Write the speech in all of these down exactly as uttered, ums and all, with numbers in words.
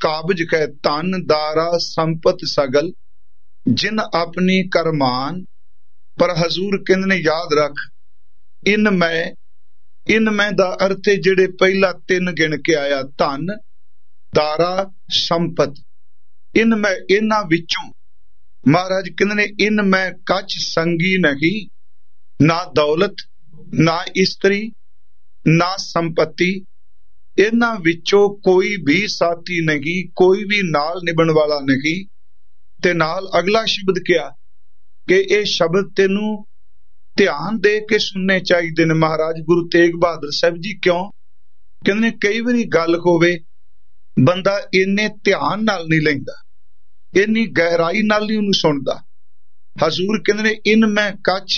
काबज कै धन दारा संपत सगल जिन अपनी करमान। पर हजूर कहंदे ने याद रख इन मैं इन मैं दा अर्थ है जेड़े पहला तीन गिन के आया धन दारा संपत। इन मैं इन्हां विचों महाराज कहंदे ने इन मैं कछ संगी नहीं, ना दौलत ना इस्त्री ना संपत्ति। इन्हां विचों कोई भी साथी नहीं, कोई भी नाल निभण वाला नहीं। ते नाल अगला शब्द क्या कि यह शब्द तेनू ध्यान दे के सुनने चाहिए ने महाराज गुरु तेग बहादुर साहब जी। क्यों कहंदे कई बारी गल होवे बंदा इन्ने ध्यान नाल नहीं लैंदा, इन्नी गहराई नाल नहीं उन्हें सुनता। हजूर कहंदे ने इन मैं कछ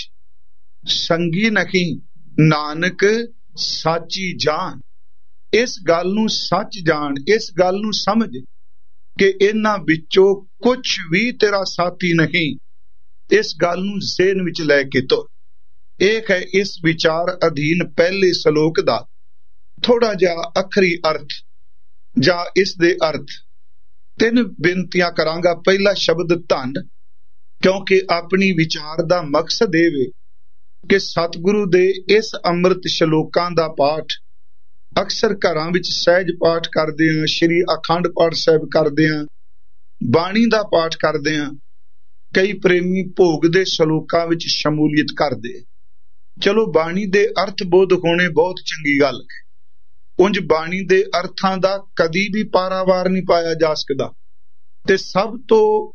संगी नहीं, नानक साची जान। इस गल नूं सच जान, इस गल नूं समझ कि इन्हां विचों कुछ भी तेरा साथी नहीं। इस गल नूं ज़हन विच लै के तुर। एक है इस विचार अधीन पहले सलोक दा थोड़ा जिहा अखरी अर्थ जां इस दे अर्थ। तीन बेनतियां करांगा। पहला शब्द धन, क्योंकि अपनी विचार दा मकसद ये वे कि सतगुरु दे इस अमृत शलोकां दा पाठ अक्सर घरां विच सहज पाठ करदे हां, श्री अखंड पाठ साहिब करदे हां, बाणी दा पाठ करदे हां। कई प्रेमी भोग दे शलोकां विच शमूलियत करदे। चलो बाणी दे अर्थ बोध होने बहुत चंगी गल है। उंज बाणी दे अर्थां दा कदी भी पारावार नहीं पाया जा सकदा। ते सब तो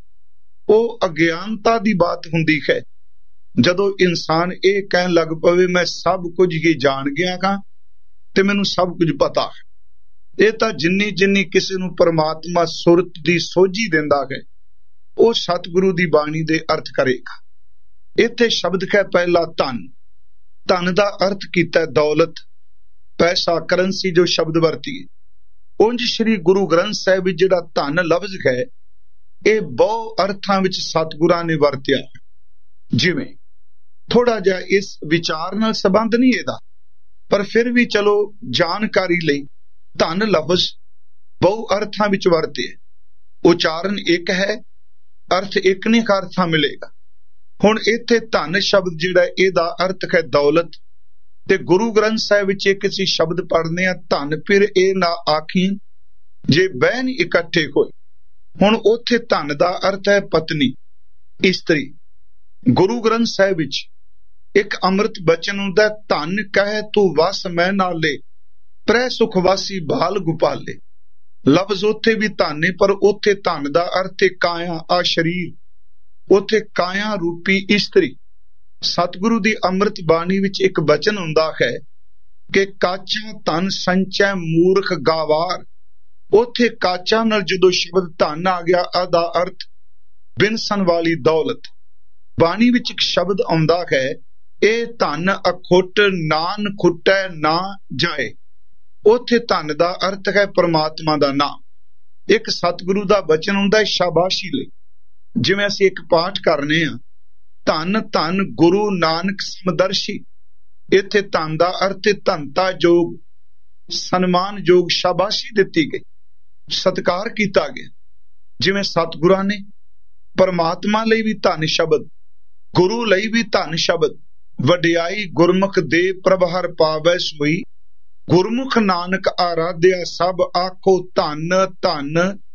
ओ अज्ञानता दी बात हुंदी है जदों इंसान ये कहन लग पवे मैं सब कुछ ही जान गया हां ते मैनूं सब कुछ पता है। ये तां जिन्नी जिन्नी किसी नूं परमात्मा सुरत दी सोझी दिंदा है वो सतगुरु दी बाणी दे अर्थ करेगा। इत्थे शब्द है पहला धन। धन दा अर्थ कीता दौलत, पैसा, करंसी जो शब्द वरती। उंज श्री गुरु ग्रंथ साहिब जिहड़ा धन लफ्ज है ये बहु अर्थां विच सतगुरां ने वरतिया। जिवें थोड़ा जिहा इस विचार नाल संबंध नहीं इहदा, पर फिर भी चलो जानकारी लई धन लफ्ज बहु अर्थां विच वरते। उचारण एक है, अर्थ एक नहीं अर्थां मिलेगा। हुण इत्थे धन शब्द जिहड़ा इहदा अर्थ है दौलत। ते गुरु ग्रंथ साहिब विच एक सी शब्द पढ़ने धन फिर ए ना आखी जे बहन इकट्ठे होए। हुण उत्थे धन दा अर्थ है पत्नी, इस्त्री। गुरु ग्रंथ साहिब विच एक अमृत बचन हुंदा धन कहे तू वस मैं नाले प्रै सुखवासी बाल गोपाले। लफ्ज उत्थे भी धन है पर उत्थे धन दा अर्थ है काया, आ शरीर। उत्थे काया रूपी इस्त्री। सतगुरु दी अमृत बाणी विच एक बचन हुंदा है कि काचा धन संचै मूर्ख गावार। उत्थे काचा नाल जदों शब्द धन आ गया अदा अर्थ बिनसन वाली दौलत। बाणी विच एक शब्द आउंदा है ए धन अखुट नान खुटै ना जाए। उत्थे धन दा अर्थ है परमात्मा दा नाम। एक सतगुरु दा बचन हुंदा है शाबाशी लई। जिवें असीं एक पाठ करने आ धन धन गुरु नानक समदर्शी। इत्थे धन दा अर्थ धनता जोग, सन्मान जोग, शाबाशी दिती गई, सत्कार किया गया। जिवें सतगुरां ने परमात्मा लई भी धन शब्द, गुरु लई भी धन शब्द। वडियाई गुरमुख दे प्रभ हर पावै सोई, गुरमुख नानक आराध्या सब आखो धन धन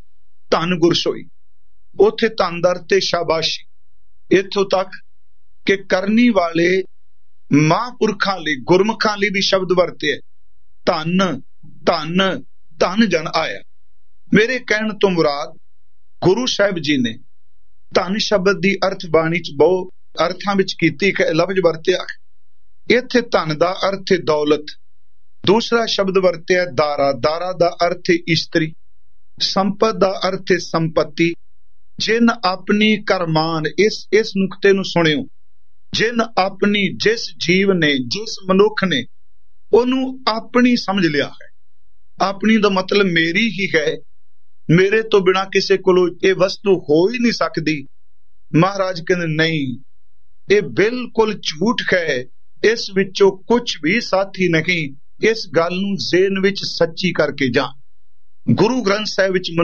धन गुरसोई। उत्थे धन दा अर्थ शाबाशी। इत्थों तक कि करनी वाले महापुरखां लई, गुरमुखां लई भी शब्द वरते। धन धन धन जन आया। मेरे कहण तो मुराद गुरु साहिब जी ने धन शब्द दी अर्थ बाणी च बहु अर्थां विच कीती लफ्ज वरतिया। इत्थे धन दा अर्थ दौलत। दूसरा शब्द वरतिया दारा। दारा दा अर्थ इस्त्री। संपत दा अर्थ संपत्ति। जिन अपनी करमान, इस इस नुक्ते नूं सुनियो, जिन अपनी, जिस जीव ने, जिस मनुख ने ओनू अपनी समझ लिया है। अपनी दा मतलब मेरी ही है, मेरे तो बिना किसी कोलों ये वस्तु हो ही नहीं सकती। महाराज कहते नहीं, ये बिल्कुल झूठ है, इस विचों कुछ भी साथी नहीं। इस गल नूं ज़हन विच सच्ची करके जा। गुरु ग्रंथ साहिब विच